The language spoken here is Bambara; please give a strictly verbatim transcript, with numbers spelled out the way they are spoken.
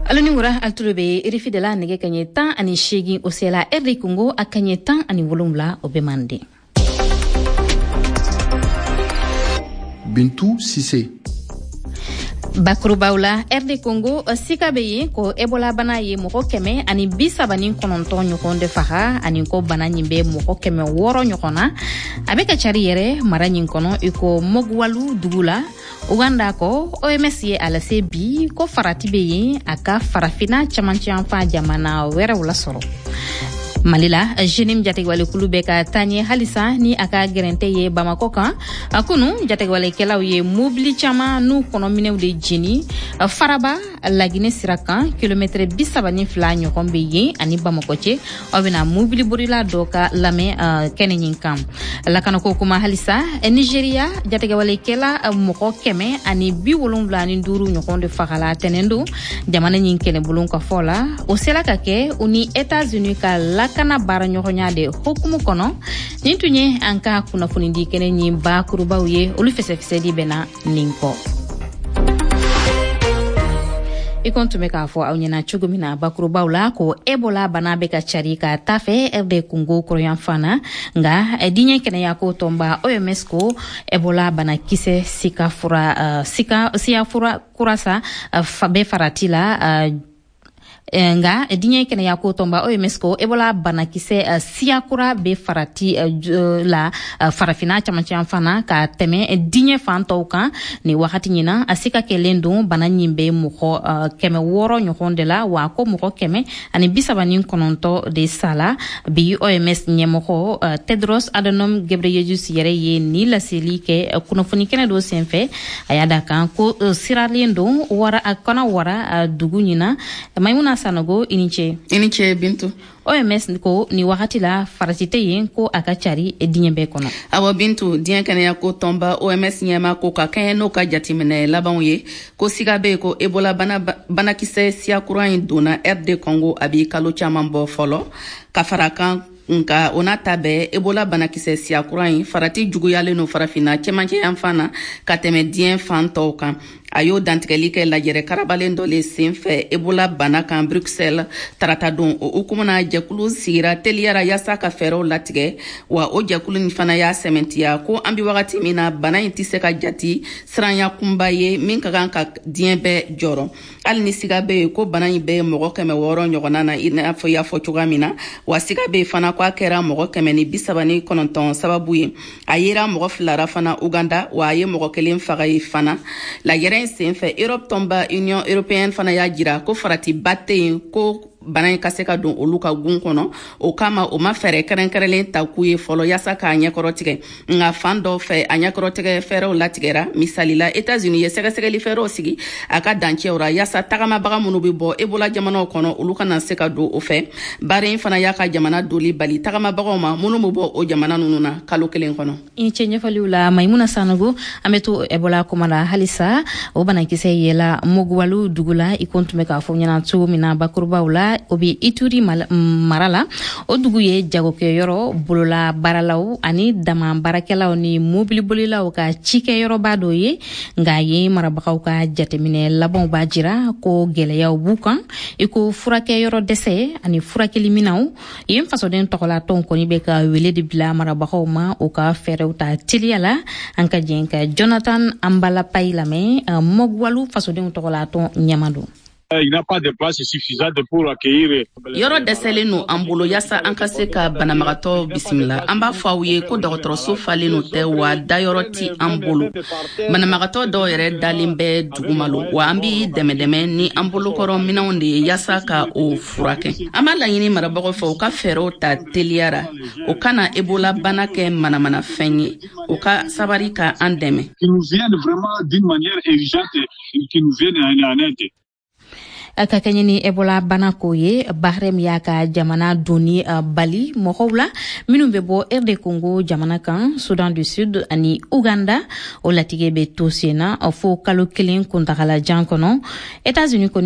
Aloni wura altulobe irifi de la nege kanye tan ani shegi osela R D Congo akanye tan ani wolumla obemande. Bintou Sissé. Bakurubaula R D Congo sika beye ko Ebola bana ye moko keme ani bisabani kononton nyokon de faha ani ko bana nyimbe moko keme woro nyokona abeka chari yere mara nyinkono iko mogwalu dugula Uganda ko O M S ye ala sebi ko farati beye aka farafina chamanchi anfa jamana wera wala soro Malila jenim jategwale kulube ka tanye halisa ni aka gerente ye Bamako kan akunu jategwale kelaw ye mobili chama nu kono minew de jini faraba lagine sirakan kilometre bisabani fla nyokombe ye ani Bamako che obina mobili burila doka lame uh, kenenyin kam lakana ko kuma halisa Nigeria jategwale kela uh, moko keme ani bi wolum vla ni nduru nyokonde fakala tenendo jamana nyin kene bulun ka fola o sela kake uni États-Unis ka la kana bara nyokonya de hukumu kono nintunye anka kuna funindi kene nyi ba kuruba uye olu fese fese di bena ninko ikontume ka fo awnyana chugumina bakuruba ula ko Ebola bana beka charika tafe R D Congo korean fana nga edinye kene yako tomba O M S ko Ebola bana kise sika fura uh, sika siya fura kurasa uh, fabe faratila uh, nga dinye kene yako tomba O M S ko Ebola bana kise uh, siakura be farati uh, la uh, farafina chamanchi fana ka teme dinye fanto kan ni wakati nyina asika kelendo bana nyimbe muko uh, keme woro nyokondela wako muko keme ani bisabani kononto de sala bi O M S nyemoko uh, Tedros Adhanom Ghebreyesus yere ye ni la selike uh, kunofuni kene do senfe ayada kan ko uh, siralendo wara akona wara uh, dugu nyina maimuna sanogo iniche iniche Bintu O M S ko ni wakati la farasite yen ko akachari edinyembe kono awo Bintu dien kene ya ko tomba O M S nyema ko ka ken no ka jatimene laban ye ko sigabe ko Ebola bana bana kise sia kuran dona R D Congo abi kalo chaman bo folo ka farakan nka ona tabe Ebola bana kise sia kuran farati juguyale no farafina chemanche amfana ka teme dien fanto kan ayo dantigeli ke la yere karabalendo le senfe Ebola bana kan Bruxelles tarata don o ukumana jakulu sira teliara yasa ka fero latige wa o jakulu ni fana ya sementia ko ambi wakati mina bana intise ka jati sranya kumbaye min ka kan ka dienbe joro al ni siga be ko bana be mogo keme woro nyogona na ina fo ya fo chugamina wa siga be fana kwa kera mogo keme ni bisabani kononton sababu ye ayera mogo flara fana Uganda wa aye mogo kelen fagai fana la yere senfe Europe tomba Union Européenne fana ya jira ko farati batte ko bana ka se ka don olu ka gun kono o kama o ma fere kerenkerelen ta kuye folo yasa ka nyakorotige nga fando fe anyakorotige fero latigera misalila États-Unis ye sega sega li fero sigi aka danche ora yasa tagama baga munu bi bo Ebola jamana kono olu kana se ka do o fe bare fana ya ka jamana doli bali tagama baga ma munu mo bo o jamana nununa kalo kelen kono in chenye faliula Maimuna Sanogo ametu Ebola komanda halisa o bana kise yela mogwalu dugula ikontume ka fo nyana tu mina bakurba ula obi Ituri mal, marala o dugu ye jago ke yoro bolola baralaw ani dama barakelaw ni mobili bolilaw ka cike yoro bado ye nga ye marabakaw ka jatemine labon bajira ko geleyaw bukan iko furake yoro dese ani furakeli minaw yem faso den tokola ton koni be ka wele de bila marabakaw ma o ka ferewta tiliala anka jenka Jonathan Ambala Pailame uh, mogwalu faso den tokola ton nyamado Il n'a pas de place suffisante pour accueillir. Yoro desele no ambolo yasa ankase ka banamagato bisimila amba fawye ko docteur fale no te wa dayoro ti ambolo banamagato do yere dalimbe dugumalo wa ambi demedeme ni ambolo koro minawndi yasa ka o furake amba la yini marabago fa o ka fero ta teliara o kana Ebola banake manamana fenyi o ka sabari ka andeme qui nous viennent vraiment d'une manière urgente qui nous viennent en aide. Kakanye ni Ebola banako ye Bahrem yaka jamana doni uh, Bali mohowla minumbe bo R D Congo jamana kan Sudan du Sud ani Uganda o latige be tosena fo kalo kelen kuntakala jankono États-Unis